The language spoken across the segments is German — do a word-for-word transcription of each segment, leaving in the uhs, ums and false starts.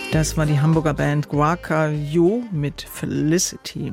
Das war die Hamburger Band Guaca-Yo mit Felicity.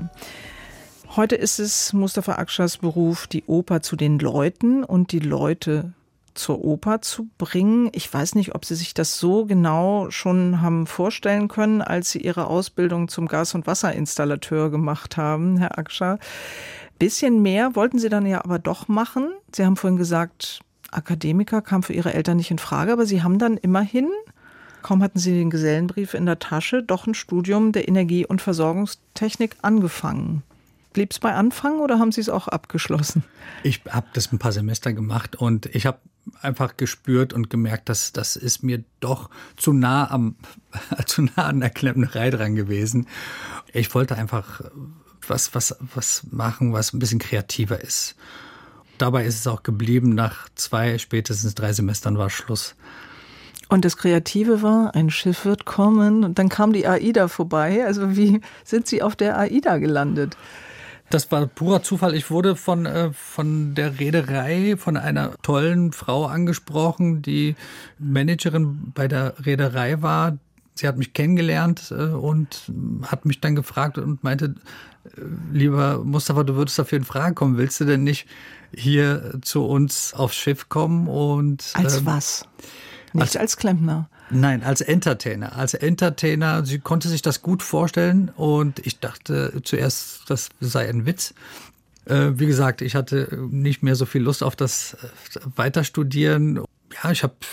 Heute ist es Mustafa Akçars Beruf, die Oper zu den Leuten und die Leute zur Oper zu bringen. Ich weiß nicht, ob Sie sich das so genau schon haben vorstellen können, als Sie Ihre Ausbildung zum Gas- und Wasserinstallateur gemacht haben, Herr Akçar. Bisschen mehr wollten Sie dann ja aber doch machen. Sie haben vorhin gesagt, Akademiker kam für Ihre Eltern nicht in Frage, aber Sie haben dann immerhin, kaum hatten Sie den Gesellenbrief in der Tasche, doch ein Studium der Energie- und Versorgungstechnik angefangen. Blieb es bei Anfang oder haben Sie es auch abgeschlossen? Ich habe das ein paar Semester gemacht und ich habe einfach gespürt und gemerkt, dass das ist mir doch zu nah am zu nah an der Klempnerei dran gewesen. Ich wollte einfach was was was machen, was ein bisschen kreativer ist. Dabei ist es auch geblieben. Nach zwei, spätestens drei Semestern war Schluss. Und das Kreative war, ein Schiff wird kommen und dann kam die AIDA vorbei. Also wie sind Sie auf der AIDA gelandet? Das war purer Zufall. Ich wurde von, äh, von der Reederei, von einer tollen Frau angesprochen, die Managerin bei der Reederei war. Sie hat mich kennengelernt äh, und hat mich dann gefragt und meinte, äh, lieber Mustafa, du würdest dafür in Frage kommen. Willst du denn nicht hier zu uns aufs Schiff kommen? Und als ähm, was? Nicht als, als Klempner? Nein, als Entertainer. Als Entertainer, sie konnte sich das gut vorstellen und ich dachte zuerst, das sei ein Witz. Äh, wie gesagt, ich hatte nicht mehr so viel Lust auf das Weiterstudieren. Ja, ich habe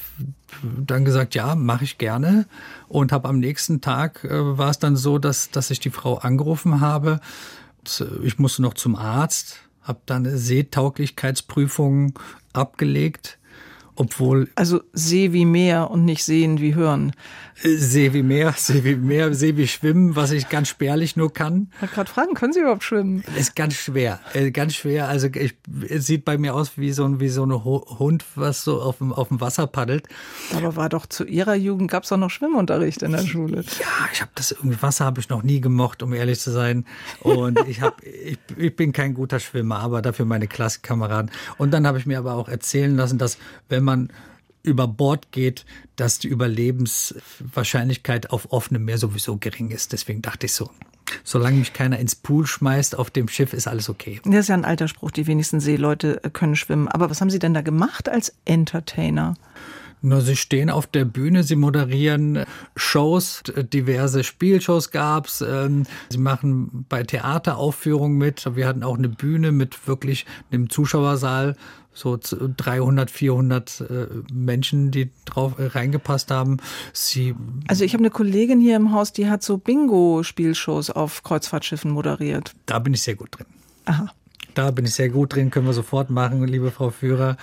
dann gesagt, ja, mache ich gerne und habe am nächsten Tag äh, war es dann so, dass, dass ich die Frau angerufen habe. Ich musste noch zum Arzt, habe dann eine Sehtauglichkeitsprüfung abgelegt. Obwohl. Also seh wie Meer und nicht sehen wie hören. Seh wie Meer, seh wie Meer, seh wie Schwimmen, was ich ganz spärlich nur kann. Ich wollte gerade fragen, können Sie überhaupt schwimmen? Ist ganz schwer, ganz schwer. Also ich, es sieht bei mir aus wie so ein, wie so ein Hund, was so auf dem, auf dem Wasser paddelt. Aber war doch zu Ihrer Jugend, gab es doch noch Schwimmunterricht in der Schule. Ja, ich habe das irgendwie, Wasser habe ich noch nie gemocht, um ehrlich zu sein. Und ich, hab, ich, ich bin kein guter Schwimmer, aber dafür meine Klassenkameraden. Und dann habe ich mir aber auch erzählen lassen, dass wenn man über Bord geht, dass die Überlebenswahrscheinlichkeit auf offenem Meer sowieso gering ist. Deswegen dachte ich so, solange mich keiner ins Pool schmeißt auf dem Schiff, ist alles okay. Das ist ja ein alter Spruch, die wenigsten Seeleute können schwimmen. Aber was haben Sie denn da gemacht als Entertainer? Na, Sie stehen auf der Bühne, Sie moderieren Shows, diverse Spielshows gab's. Ähm, Sie machen bei Theateraufführungen mit. Wir hatten auch eine Bühne mit wirklich einem Zuschauersaal, so dreihundert, vierhundert äh, Menschen, die drauf äh, reingepasst haben. Sie also ich habe eine Kollegin hier im Haus, die hat so Bingo-Spielshows auf Kreuzfahrtschiffen moderiert. Da bin ich sehr gut drin. Aha. Da bin ich sehr gut drin, können wir sofort machen, liebe Frau Führer.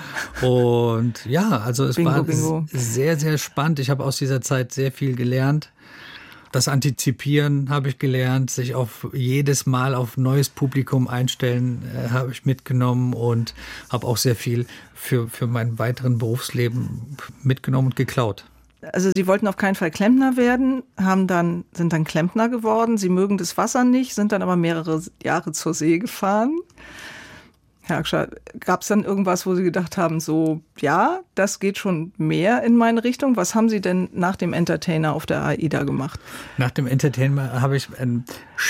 Und ja, also es Bingo, war Bingo. sehr, sehr spannend. Ich habe aus dieser Zeit sehr viel gelernt. Das Antizipieren habe ich gelernt, sich auf jedes Mal auf neues Publikum einstellen, äh, habe ich mitgenommen und habe auch sehr viel für, für mein weiteren Berufsleben mitgenommen und geklaut. Also Sie wollten auf keinen Fall Klempner werden, haben dann, sind dann Klempner geworden. Sie mögen das Wasser nicht, sind dann aber mehrere Jahre zur See gefahren. Herr Akçar, gab es dann irgendwas, wo Sie gedacht haben, so, ja, das geht schon mehr in meine Richtung? Was haben Sie denn nach dem Entertainer auf der AIDA gemacht? Nach dem Entertainer habe ich eine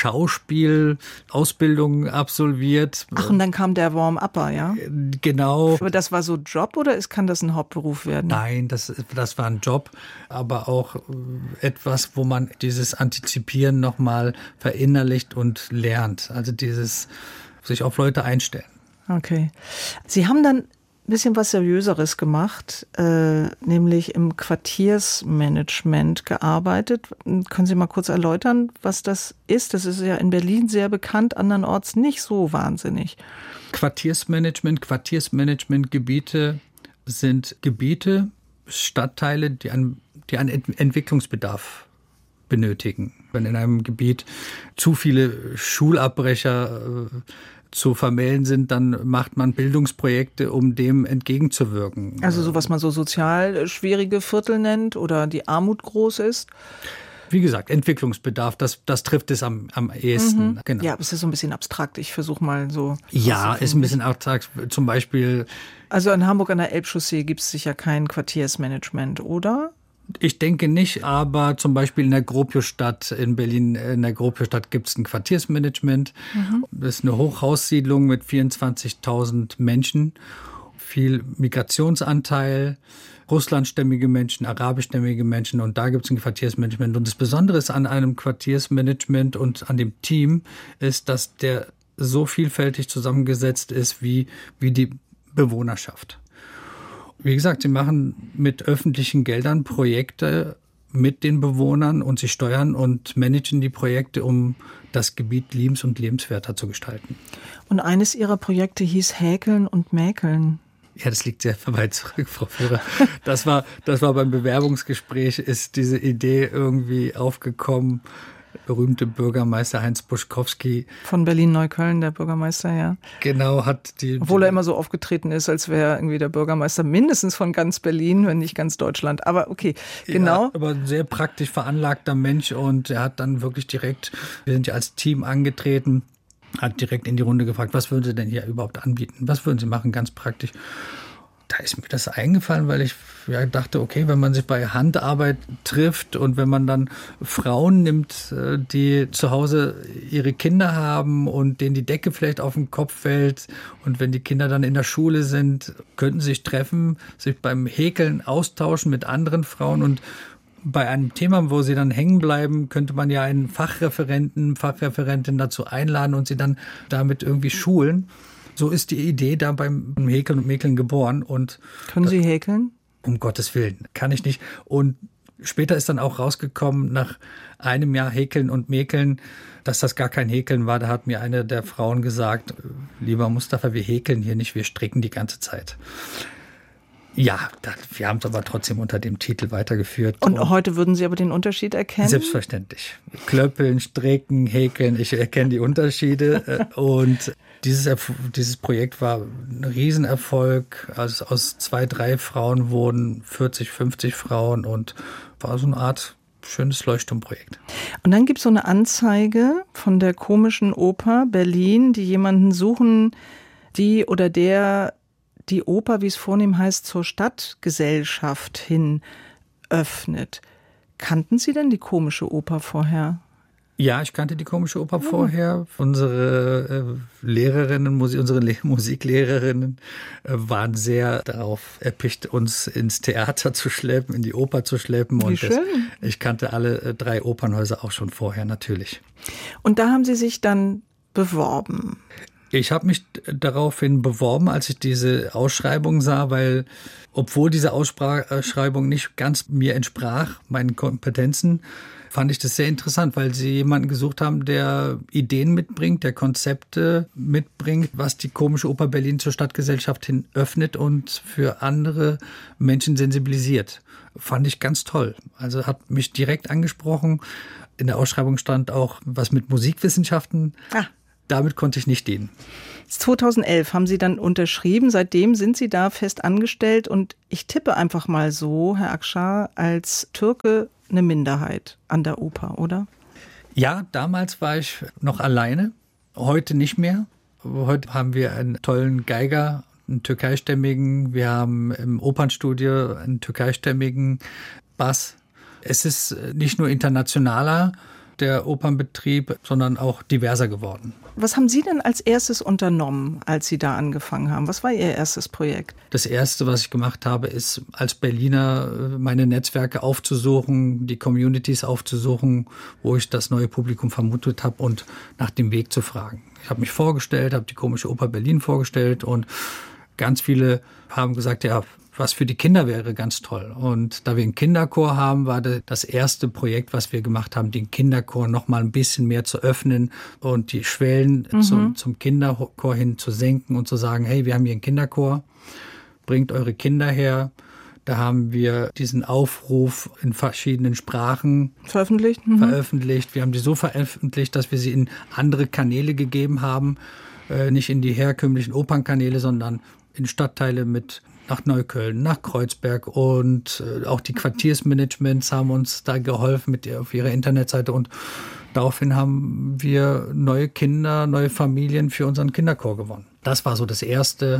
Schauspielausbildung absolviert. Ach, und dann kam der Warm-Upper, ja? Genau. Aber das war so Job oder ist, kann das ein Hauptberuf werden? Nein, das, das war ein Job, aber auch etwas, wo man dieses Antizipieren nochmal verinnerlicht und lernt. Also dieses sich auf Leute einstellen. Okay. Sie haben dann ein bisschen was Seriöseres gemacht, äh, nämlich im Quartiersmanagement gearbeitet. Können Sie mal kurz erläutern, was das ist? Das ist ja in Berlin sehr bekannt, andernorts nicht so wahnsinnig. Quartiersmanagement, Quartiersmanagementgebiete sind Gebiete, Stadtteile, die einen, die einen Entwicklungsbedarf benötigen. Wenn in einem Gebiet zu viele Schulabbrecher äh, zu vermelden sind, dann macht man Bildungsprojekte, um dem entgegenzuwirken. Also so, was man so sozial schwierige Viertel nennt oder die Armut groß ist? Wie gesagt, Entwicklungsbedarf, das, das trifft es am, am ehesten. Mhm. Genau. Ja, aber es ist so ein bisschen abstrakt. Ich versuche mal so. Ja, ist ein bisschen abstrakt. Zum Beispiel. Also in Hamburg an der Elbchaussee gibt es sicher kein Quartiersmanagement, oder? Ich denke nicht, aber zum Beispiel in der Gropiusstadt in Berlin, in der Gropiusstadt gibt es ein Quartiersmanagement. Mhm. Das ist eine Hochhaussiedlung mit vierundzwanzigtausend Menschen, viel Migrationsanteil, russlandstämmige Menschen, arabischstämmige Menschen und da gibt es ein Quartiersmanagement. Und das Besondere ist an einem Quartiersmanagement und an dem Team ist, dass der so vielfältig zusammengesetzt ist wie, wie die Bewohnerschaft. Wie gesagt, sie machen mit öffentlichen Geldern Projekte mit den Bewohnern und sie steuern und managen die Projekte, um das Gebiet liebens- und lebenswerter zu gestalten. Und eines ihrer Projekte hieß Häkeln und Mäkeln. Ja, das liegt sehr weit zurück, Frau Führer. Das war, das war beim Bewerbungsgespräch, ist diese Idee irgendwie aufgekommen. Berühmte Bürgermeister Heinz Buschkowski. Von Berlin-Neukölln, der Bürgermeister, ja. Genau, hat die... Obwohl er immer so aufgetreten ist, als wäre er irgendwie der Bürgermeister mindestens von ganz Berlin, wenn nicht ganz Deutschland. Aber okay, genau. Ja, aber ein sehr praktisch veranlagter Mensch und er hat dann wirklich direkt, wir sind ja als Team angetreten, hat direkt in die Runde gefragt, was würden Sie denn hier überhaupt anbieten? Was würden Sie machen, ganz praktisch? Da ist mir das eingefallen, weil ich ja dachte, okay, wenn man sich bei Handarbeit trifft und wenn man dann Frauen nimmt, die zu Hause ihre Kinder haben und denen die Decke vielleicht auf den Kopf fällt und wenn die Kinder dann in der Schule sind, könnten sie sich treffen, sich beim Häkeln austauschen mit anderen Frauen und bei einem Thema, wo sie dann hängen bleiben, könnte man ja einen Fachreferenten, Fachreferentin dazu einladen und sie dann damit irgendwie schulen. So ist die Idee da beim Häkeln und Mäkeln geboren. Und können Sie häkeln? Um Gottes Willen, kann ich nicht. Und später ist dann auch rausgekommen, nach einem Jahr Häkeln und Mäkeln, dass das gar kein Häkeln war. Da hat mir eine der Frauen gesagt, lieber Mustafa, wir häkeln hier nicht, wir stricken die ganze Zeit. Ja, wir haben es aber trotzdem unter dem Titel weitergeführt. Und, und heute würden Sie aber den Unterschied erkennen? Selbstverständlich. Klöppeln, stricken, häkeln, ich erkenne die Unterschiede. Und dieses, dieses Projekt war ein Riesenerfolg. Also aus zwei, drei Frauen wurden vierzig, fünfzig Frauen und war so eine Art schönes Leuchtturmprojekt. Und dann gibt es so eine Anzeige von der Komischen Oper Berlin, die jemanden suchen, die oder der die Oper, wie es vornehm heißt, zur Stadtgesellschaft hin öffnet. Kannten Sie denn die Komische Oper vorher? Ja, ich kannte die Komische Oper oh. vorher. Unsere äh, Lehrerinnen, Musik, unsere Le- Musiklehrerinnen äh, waren sehr darauf erpicht, uns ins Theater zu schleppen, in die Oper zu schleppen. Wie und schön. Das, ich kannte alle äh, drei Opernhäuser auch schon vorher, natürlich. Und da haben Sie sich dann beworben? Ich habe mich daraufhin beworben, als ich diese Ausschreibung sah, weil obwohl diese Ausschreibung nicht ganz mir entsprach, meinen Kompetenzen, fand ich das sehr interessant, weil sie jemanden gesucht haben, der Ideen mitbringt, der Konzepte mitbringt, was die Komische Oper Berlin zur Stadtgesellschaft hin öffnet und für andere Menschen sensibilisiert. Fand ich ganz toll. Also hat mich direkt angesprochen. In der Ausschreibung stand auch was mit Musikwissenschaften. Ah. Damit konnte ich nicht dienen. zweitausendelf haben Sie dann unterschrieben. Seitdem sind Sie da fest angestellt. Und ich tippe einfach mal so, Herr Akşar, als Türke eine Minderheit an der Oper, oder? Ja, damals war ich noch alleine. Heute nicht mehr. Heute haben wir einen tollen Geiger, einen türkeistämmigen. Wir haben im Opernstudio einen türkeistämmigen Bass. Es ist nicht nur internationaler, der Opernbetrieb, sondern auch diverser geworden. Was haben Sie denn als erstes unternommen, als Sie da angefangen haben? Was war Ihr erstes Projekt? Das Erste, was ich gemacht habe, ist als Berliner meine Netzwerke aufzusuchen, die Communities aufzusuchen, wo ich das neue Publikum vermutet habe und nach dem Weg zu fragen. Ich habe mich vorgestellt, habe die Komische Oper Berlin vorgestellt und ganz viele haben gesagt, ja, was für die Kinder wäre ganz toll. Und da wir einen Kinderchor haben, war das erste Projekt, was wir gemacht haben, den Kinderchor noch mal ein bisschen mehr zu öffnen und die Schwellen mhm. zum, zum Kinderchor hin zu senken und zu sagen, hey, wir haben hier einen Kinderchor, bringt eure Kinder her. Da haben wir diesen Aufruf in verschiedenen Sprachen veröffentlicht. Mhm. veröffentlicht. Wir haben die so veröffentlicht, dass wir sie in andere Kanäle gegeben haben. Äh, nicht in die herkömmlichen Opernkanäle, sondern in Stadtteile mit nach Neukölln, nach Kreuzberg und äh, auch die Quartiersmanagements haben uns da geholfen mit auf ihrer Internetseite und daraufhin haben wir neue Kinder, neue Familien für unseren Kinderchor gewonnen. Das war so das Erste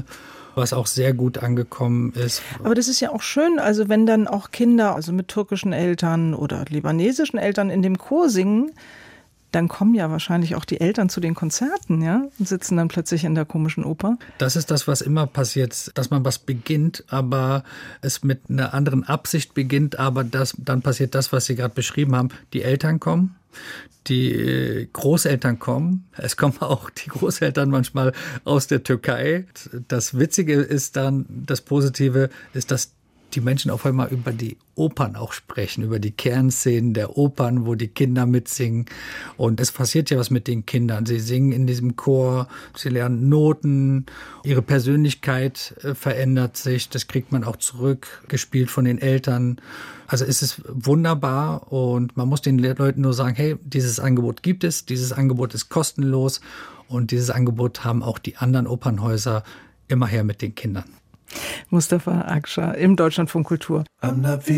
was auch sehr gut angekommen ist. Aber das ist ja auch schön, also wenn dann auch Kinder, also mit türkischen Eltern oder libanesischen Eltern in dem Chor singen, dann kommen ja wahrscheinlich auch die Eltern zu den Konzerten, ja, und sitzen dann plötzlich in der komischen Oper. Das ist das, was immer passiert, dass man was beginnt, aber es mit einer anderen Absicht beginnt, aber das, dann passiert das, was Sie gerade beschrieben haben. Die Eltern kommen, die Großeltern kommen, es kommen auch die Großeltern manchmal aus der Türkei. Das Witzige ist dann, das Positive ist, dass die Menschen auf einmal über die Opern auch sprechen, über die Kernszenen der Opern, wo die Kinder mitsingen. Und es passiert ja was mit den Kindern. Sie singen in diesem Chor, sie lernen Noten, ihre Persönlichkeit äh, verändert sich. Das kriegt man auch zurück, gespielt von den Eltern. Also es ist wunderbar und man muss den Leuten nur sagen, hey, dieses Angebot gibt es, dieses Angebot ist kostenlos und dieses Angebot haben auch die anderen Opernhäuser immer her mit den Kindern. Mustafa Akscher im Deutschlandfunk Kultur.